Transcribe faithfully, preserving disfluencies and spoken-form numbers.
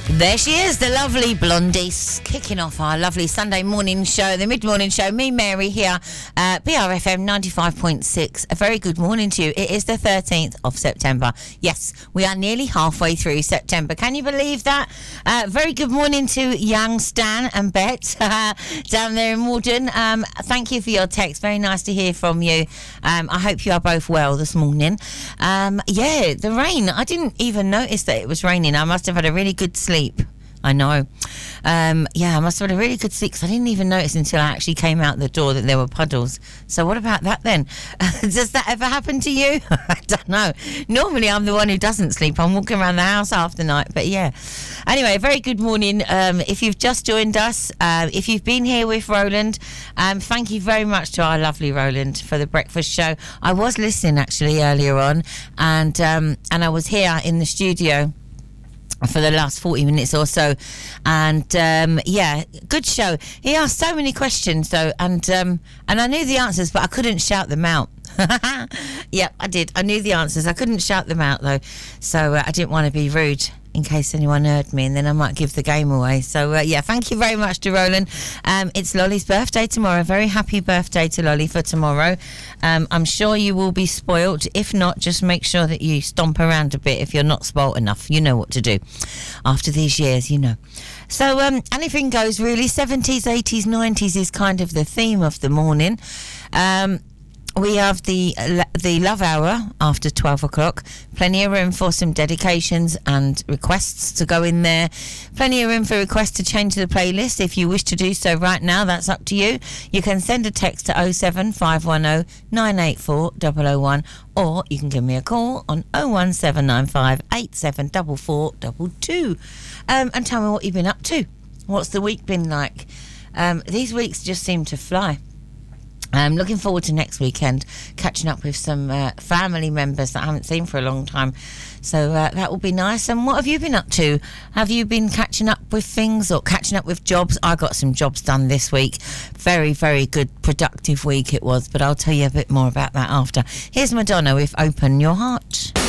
There she is, the lovely Blondie, kicking off our lovely Sunday morning show, the mid-morning show. Me, Mary, here at B R F M ninety-five point six. A very good morning to you. It is the thirteenth of September. Yes, we are nearly halfway through September. Can you believe that? Uh, very good morning to young Stan and Bet uh, down there in Morden. Um, thank you for your text. Very nice to hear from you. Um, I hope you are both well this morning. Um, yeah, the rain. I didn't even notice that it was raining. I must have had a really good sleep. I know. Um, yeah, I must have had a really good sleep because I didn't even notice until I actually came out the door that there were puddles. So what about that then? Does that ever happen to you? I don't know. Normally I'm the one who doesn't sleep. I'm walking around the house half the night. But yeah. Anyway, very good morning. Um, if you've just joined us, uh, if you've been here with Roland, um, thank you very much to our lovely Roland for the breakfast show. I was listening actually earlier on and um, and I was here in the studio for the last forty minutes or so, and um, yeah, good show. He asked so many questions though, and um, and I knew the answers, but I couldn't shout them out. Yeah, I did. I knew the answers. I couldn't shout them out though, so uh, I didn't want to be rude in case anyone heard me, and then I might give the game away. So uh, yeah, thank you very much to Roland. Um, it's Lolly's birthday tomorrow. Very happy birthday to Lolly for tomorrow. Um, I'm sure you will be spoilt. If not, just make sure that you stomp around a bit if you're not spoilt enough. You know what to do after these years, you know. So um, anything goes really. seventies, eighties, nineties is kind of the theme of the morning. Um, We have the the love hour after twelve o'clock. Plenty of room for some dedications and requests to go in there. Plenty of room for requests to change the playlist. If you wish to do so right now, that's up to you. You can send a text to oh seven five one oh nine eight four oh oh one, or you can give me a call on oh one seven nine five eight seven four four two two um, and tell me what you've been up to. What's the week been like? Um, these weeks just seem to fly. I'm looking forward to next weekend, catching up with some uh, family members that I haven't seen for a long time. So uh, that will be nice. And what have you been up to? Have you been catching up with things or catching up with jobs? I got some jobs done this week. Very, very good, productive week it was. But I'll tell you a bit more about that after. Here's Madonna with Open Your Heart.